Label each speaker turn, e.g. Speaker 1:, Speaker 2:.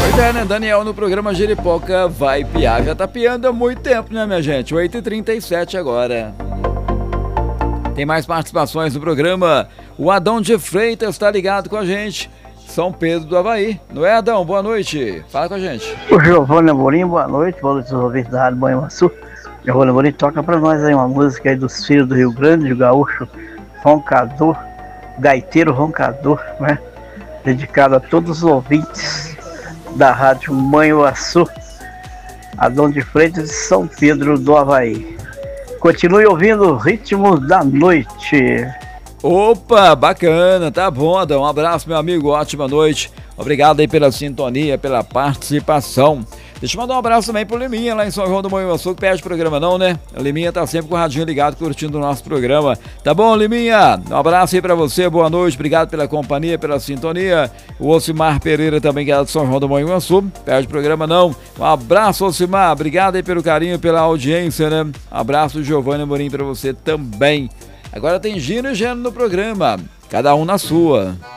Speaker 1: Pois é, né? Daniel no programa Jeripoca vai piar. Já tá piando há muito tempo, né, minha gente? 8h37 agora. Tem mais participações no programa. O Adão de Freitas está ligado com a gente. São Pedro do Avaí. Não é, Adão? Boa noite. Fala com a gente.
Speaker 2: O Giovanni Amorim, boa noite. Boa noite aos ouvintes da Rádio Banho-Maçu. Giovanni Amorim toca pra nós aí uma música aí dos filhos do Rio Grande, do gaúcho roncador, gaiteiro roncador, né? Dedicado a todos os ouvintes da Rádio Banho-Maçu. Adão de Freitas de São Pedro do Avaí. Continue ouvindo Ritmos da Noite.
Speaker 1: Opa, bacana, tá bom, Adão. Um abraço, meu amigo, ótima noite. Obrigado aí pela sintonia, pela participação. Deixa eu mandar um abraço também pro Liminha, lá em São João do Manhuaçu, que perde programa não, né? O Liminha tá sempre com o radinho ligado, curtindo o nosso programa. Tá bom, Liminha? Um abraço aí pra você, boa noite, obrigado pela companhia, pela sintonia. O Ocimar Pereira também, que é de São João do Manhuaçu, perde programa não. Um abraço, Ocimar, obrigado aí pelo carinho, pela audiência, né? Um abraço, Giovanni Amorim, pra você também. Agora tem Gino e Geno no programa, cada um na sua.